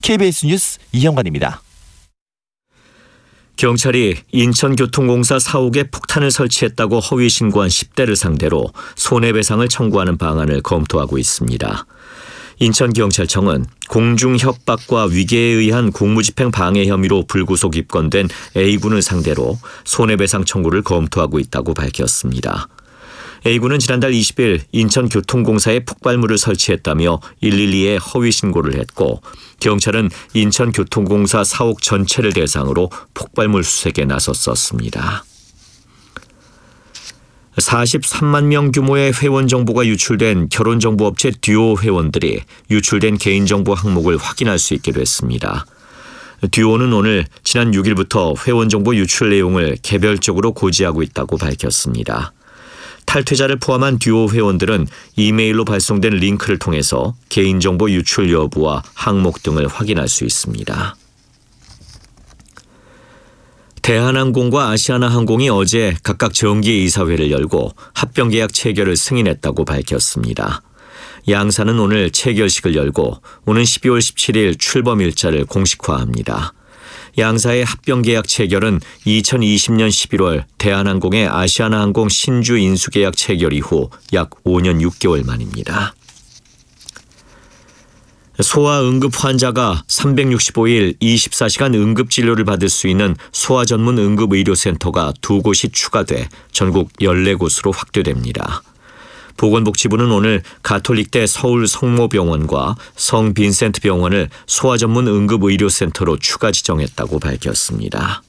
KBS 뉴스 이형관입니다. 경찰이 인천교통공사 사옥에 폭탄을 설치했다고 허위 신고한 10대를 상대로 손해배상을 청구하는 방안을 검토하고 있습니다. 인천경찰청은 공중협박과 위계에 의한 공무집행 방해 혐의로 불구속 입건된 A군을 상대로 손해배상 청구를 검토하고 있다고 밝혔습니다. A군은 지난달 20일 인천교통공사에 폭발물을 설치했다며 112에 허위 신고를 했고, 경찰은 인천교통공사 사옥 전체를 대상으로 폭발물 수색에 나섰었습니다. 43만 명 규모의 회원 정보가 유출된 결혼정보업체 듀오 회원들이 유출된 개인정보 항목을 확인할 수 있게 됐습니다. 듀오는 오늘 지난 6일부터 회원정보 유출 내용을 개별적으로 고지하고 있다고 밝혔습니다. 탈퇴자를 포함한 듀오 회원들은 이메일로 발송된 링크를 통해서 개인정보 유출 여부와 항목 등을 확인할 수 있습니다. 대한항공과 아시아나항공이 어제 각각 정기 이사회를 열고 합병계약 체결을 승인했다고 밝혔습니다. 양사는 오늘 체결식을 열고 오는 12월 17일 출범일자를 공식화합니다. 양사의 합병계약 체결은 2020년 11월 대한항공의 아시아나항공 신주 인수계약 체결 이후 약 5년 6개월 만입니다. 소아 응급 환자가 365일 24시간 응급진료를 받을 수 있는 소아 전문 응급의료센터가 2곳이 추가돼 전국 14곳으로 확대됩니다. 보건복지부는 오늘 가톨릭대 서울 성모병원과 성빈센트병원을 소아 전문 응급의료센터로 추가 지정했다고 밝혔습니다.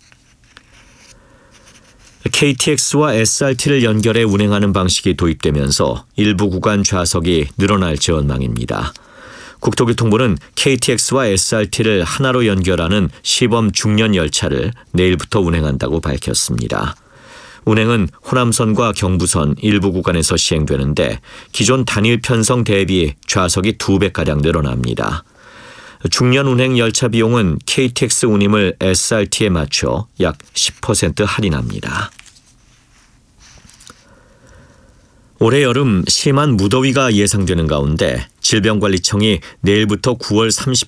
KTX와 SRT를 연결해 운행하는 방식이 도입되면서 일부 구간 좌석이 늘어날 전망입니다. 국토교통부는 KTX와 SRT를 하나로 연결하는 시범 중년 열차를 내일부터 운행한다고 밝혔습니다. 운행은 호남선과 경부선 일부 구간에서 시행되는데 기존 단일 편성 대비 좌석이 2배가량 늘어납니다. 중년 운행 열차 비용은 KTX 운임을 SRT에 맞춰 약 10% 할인합니다. 올해 여름 심한 무더위가 예상되는 가운데 질병관리청이 내일부터 9월